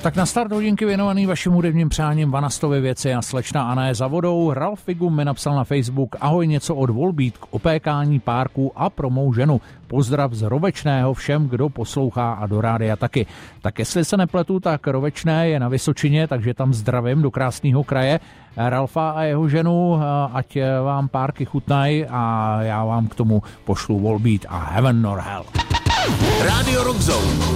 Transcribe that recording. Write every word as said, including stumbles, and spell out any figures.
Tak na start hodinky věnovaný vašim hudebním přáním Vanastovy věci a slečna Anna je za vodou. Ralf Figum mi napsal na Facebook: ahoj, něco od Volbeat k opékání párků a pro mou ženu. Pozdrav z Rovečného všem, kdo poslouchá a do rádia taky. Tak jestli se nepletu, tak Rovečné je na Vysočině, takže tam zdravím do krásného kraje Ralfa a jeho ženu, ať vám párky chutnají a já vám k tomu pošlu Volbeat a Heaven or Hell. Radio Rock Zone.